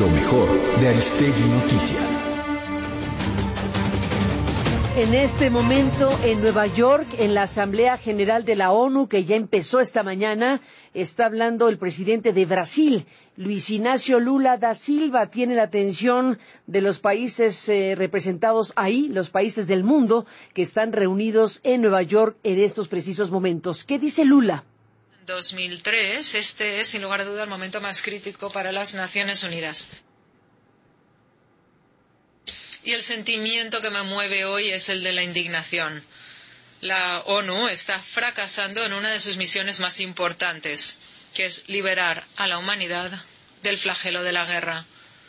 Lo mejor de Aristegui Noticias. En este momento, en Nueva York, en la Asamblea General de la ONU, que ya empezó esta mañana, está hablando el presidente de Brasil, Luis Inácio Lula da Silva. Tiene la atención de los países representados ahí, los países del mundo que están reunidos en Nueva York en estos precisos momentos. ¿Qué dice Lula? 2003, este es, sin lugar a duda, el momento más crítico para las Naciones Unidas. Y el sentimiento que me mueve hoy es el de la indignación. La ONU está fracasando en una de sus misiones más importantes, que es liberar a la humanidad del flagelo de la guerra.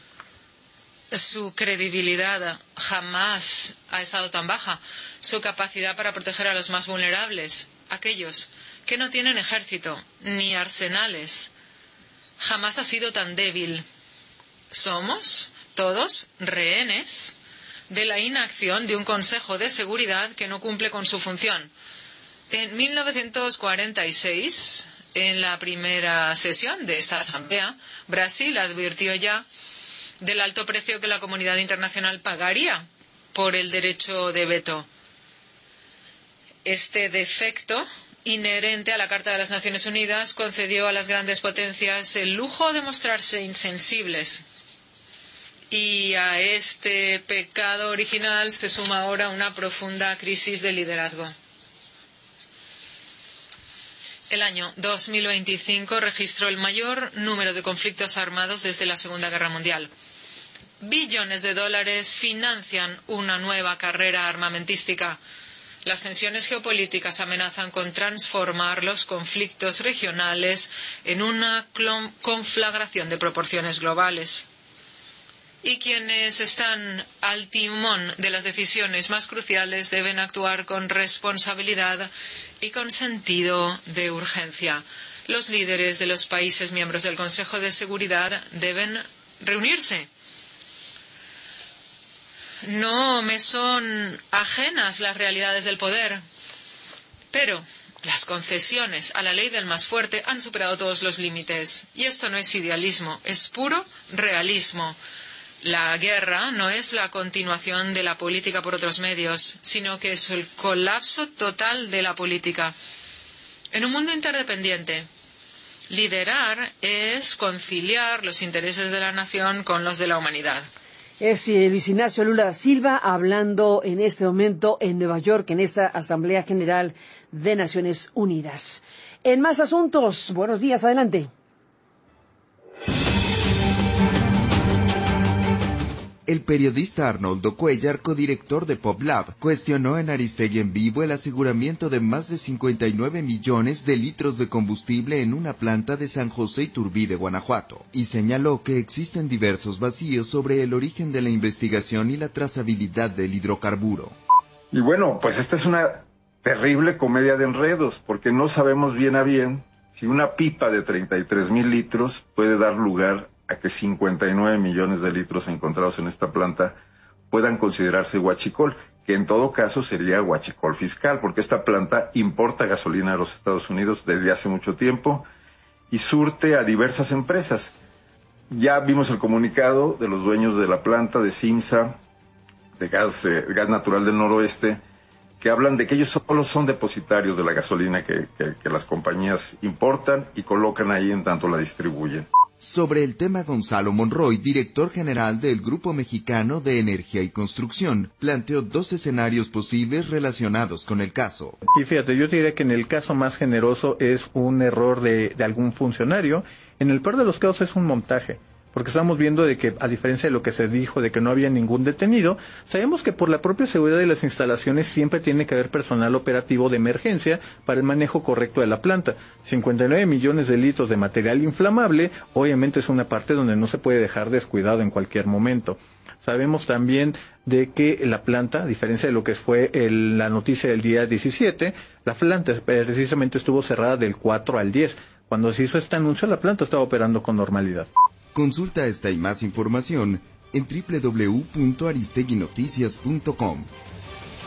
Su credibilidad jamás ha estado tan baja. Su capacidad para proteger a los más vulnerables, aquellos que no tienen ejército ni arsenales, jamás ha sido tan débil. Somos todos rehenes de la inacción de un Consejo de Seguridad que no cumple con su función. En 1946, en la primera sesión de esta asamblea, Brasil advirtió ya del alto precio que la comunidad internacional pagaría por el derecho de veto. Este defecto inherente a la Carta de las Naciones Unidas concedió a las grandes potencias el lujo de mostrarse insensibles. Y a este pecado original se suma ahora una profunda crisis de liderazgo. El año 2025 registró el mayor número de conflictos armados desde la Segunda Guerra Mundial. Billones de dólares financian una nueva carrera armamentística. Las tensiones geopolíticas amenazan con transformar los conflictos regionales en una conflagración de proporciones globales. Y quienes están al timón de las decisiones más cruciales deben actuar con responsabilidad y con sentido de urgencia. Los líderes de los países miembros del Consejo de Seguridad deben reunirse. No me son ajenas las realidades del poder, pero las concesiones a la ley del más fuerte han superado todos los límites. Y esto no es idealismo, es puro realismo. La guerra no es la continuación de la política por otros medios, sino que es el colapso total de la política. En un mundo interdependiente, liderar es conciliar los intereses de la nación con los de la humanidad. Es Luis Inácio Lula da Silva hablando en este momento en Nueva York, en esa Asamblea General de Naciones Unidas. En más asuntos, buenos días, adelante. El periodista Arnoldo Cuellar, codirector de PopLab, cuestionó en Aristegui en Vivo el aseguramiento de más de 59 millones de litros de combustible en una planta de San José Iturbide, Guanajuato, y señaló que existen diversos vacíos sobre el origen de la investigación y la trazabilidad del hidrocarburo. Y bueno, pues esta es una terrible comedia de enredos, porque no sabemos bien a bien si una pipa de 33,000 litros puede dar lugar a que 59 millones de litros encontrados en esta planta puedan considerarse huachicol, que en todo caso sería huachicol fiscal, porque esta planta importa gasolina a los Estados Unidos desde hace mucho tiempo y surte a diversas empresas. Ya vimos el comunicado de los dueños de la planta de CIMSA, de gas natural del noroeste, que hablan de que ellos solo son depositarios de la gasolina que las compañías importan y colocan ahí en tanto la distribuyen. Sobre el tema, Gonzalo Monroy, director general del Grupo Mexicano de Energía y Construcción, planteó dos escenarios posibles relacionados con el caso. Y fíjate, yo diría que en el caso más generoso es un error de algún funcionario. En el peor de los casos es un montaje, porque estamos viendo de que, a diferencia de lo que se dijo de que no había ningún detenido, sabemos que por la propia seguridad de las instalaciones siempre tiene que haber personal operativo de emergencia para el manejo correcto de la planta. 59 millones de litros de material inflamable, obviamente es una parte donde no se puede dejar descuidado en cualquier momento. Sabemos también de que la planta, a diferencia de lo que fue la noticia del día 17, la planta precisamente estuvo cerrada del 4 al 10. Cuando se hizo este anuncio, la planta estaba operando con normalidad. Consulta esta y más información en www.aristeguinoticias.com.